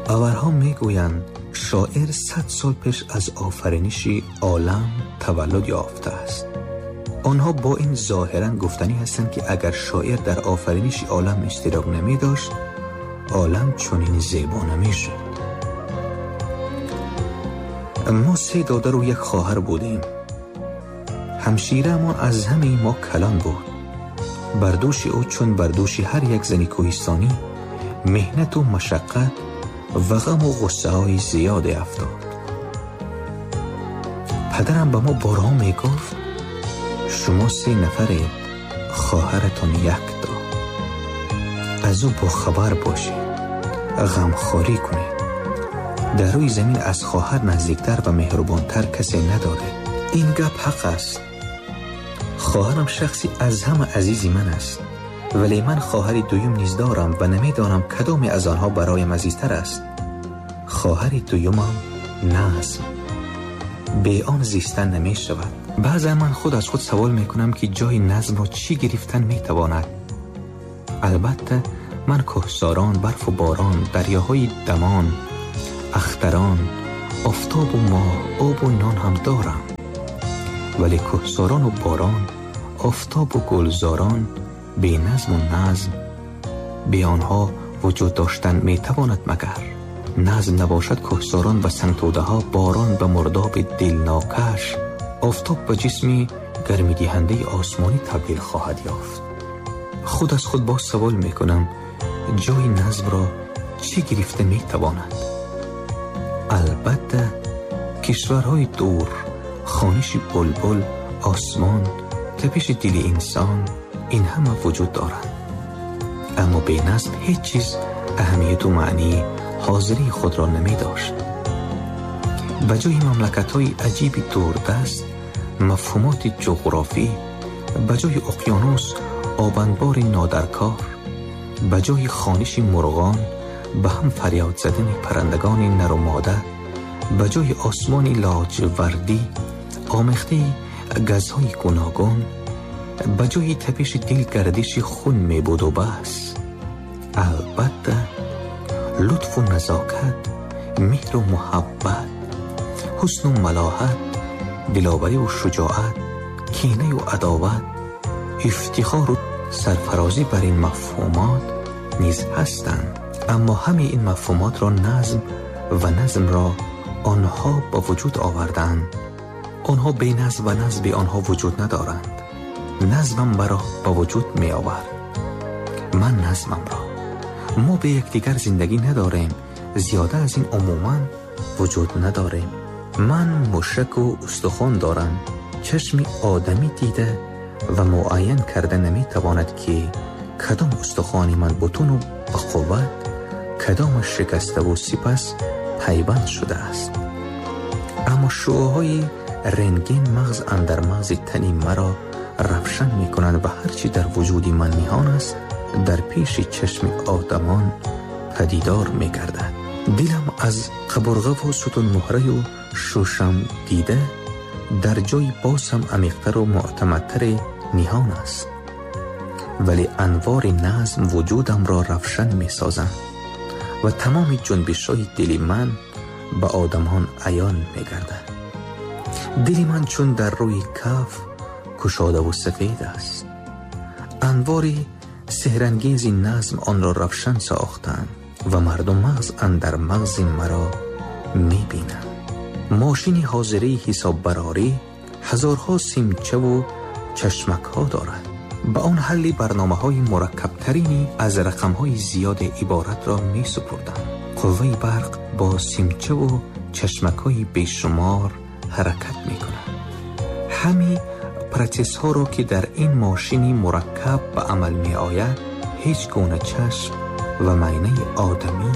باورها میگویند شاعر 100 سال پیش از آفرینش عالم تولد یافته است. آنها با این ظاهرا گفتنی هستند که اگر شاعر در آفرینش عالم اشتراک نمی داشت، عالم چنین زیبا نمی شد. ما 3 دادر و 1 خواهر بودیم. همشیره ما از همه ما کلان بود. بردوش او چون بردوش هر یک زن کوهستانی مهنت و مشقت و غم و غصه های زیاد افتاد. پدرم به ما بارها می گفت شما 3 نفرید، خواهرتان 1 تا. از او با خبر باشید، غمخواری کنید. در روی زمین از خواهر نزدیکتر و مهربانتر کسی نداره. این گپ حق است. خواهرم شخصی از همه عزیزی من است، ولی من خواهری دویم نیز دارم و نمیدانم کدام از آنها برایم عزیزتر است. خواهری دویمم نظم. به آن زیستن نمی شود. بعضا من خود از خود سوال می کنم که جای نظم را چی گرفتن می تواند؟ البته من کوهساران، برف و باران، دریاهای دمان، اختران، آفتاب و ماه، آب و نان هم دارم. ولی کوهساران و باران، آفتاب و گلزاران بی نظم و نظم بی آنها وجود داشتن می تواند مگر؟ نظم نباشد کوهساران و سنگتوده ها، باران به مرداب دلناکش، آفتاب به جسمی گرمی دهنده آسمانی تبدیل خواهد یافت. خود از خود باز سوال می کنم جای نظم را چی گرفته می تواند؟ البته کشورهای دور، خوانش بلبل، آسمان، تپش دل انسان، این همه وجود دارند. اما به نظم هیچ چیز اهمیت و معنی حاضری خود را نمی داشت. بجای مملکت‌های عجیب دوردست، مفهومات جغرافی، بجای اقیانوس آبنبار نادرکار، بجای خوانش مرغان به هم فریاد زدن پرندگان نر و ماده، بجای آسمان لاجوردی آمیخته گازهای گوناگون، بجای تپش دل گردش خون می بود و بس. البته لطف و نزاکت، مهر و محبت، حسن و ملاحت، دلاوری و شجاعت، کینه و عداوت، افتخار و سرفرازی بر این مفهومات نیز هستند. اما همه این مفهومات را نظم و نظم را آنها با وجود آوردند. آنها بی نظم و نظم بی آنها وجود ندارند. نظمم مرا با وجود می آورد، من نظمم را. ما به یکدیگر زندگی نداریم، زیاده از این عموما وجود نداریم. من مشک و استخوان دارم. چشم آدمی دیده و معاین کرده نمی تواند که کدام استخوانی من بتون و به قوت، کدام شکسته و سپس پیوند شده است. اما شعاعهای رنگین مغز اندر مغز تنی مرا روشن می کنند و هرچی در وجودی من نهان است در پیش چشم آدمان پدیدار می گردد. دلم از قبرغه و ستون مهره و شوشم دیده در جای باسم عمیق‌تر و معتمدتر نهان است، ولی انوار نظم وجودم را روشن می سازند و تمام جنبش‌های دل من به آدمان عیان می گردد. دل من چون در روی کف کشاده و سفید است. انواری سحرانگیز نظم آن را روشن ساختند و مردم مغز اندر مغز مرا می بینند. ماشین حاضری حساب براری هزارها سیمچه و چشمک ها دارد. با آن حل برنامه های مرکب ترینی از رقم های زیاد عبارت را می سپردند. قوه برق با سیمچه و چشمک های بیشمار حرکت می کند. همین پراتس ها را که در این ماشینی مرکب به عمل می آید هیچ گونه چشم و معینه آدمی